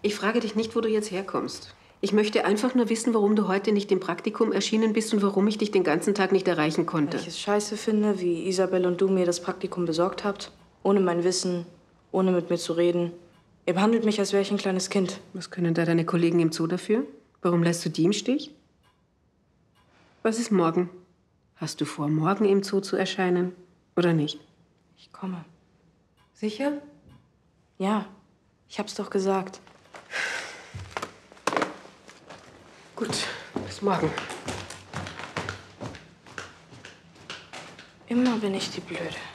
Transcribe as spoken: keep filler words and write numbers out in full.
Ich frage dich nicht, wo du jetzt herkommst. Ich möchte einfach nur wissen, warum du heute nicht im Praktikum erschienen bist und warum ich dich den ganzen Tag nicht erreichen konnte. Weil ich es scheiße finde, wie Isabel und du mir das Praktikum besorgt habt. Ohne mein Wissen, ohne mit mir zu reden. Ihr behandelt mich, als wäre ich ein kleines Kind. Was können da deine Kollegen im Zoo dafür? Warum lässt du die im Stich? Was ist morgen? Hast du vor, morgen im Zoo zu erscheinen? Oder nicht? Ich komme. Sicher? Ja, ich hab's doch gesagt. Gut, bis morgen. Immer bin ich die Blöde.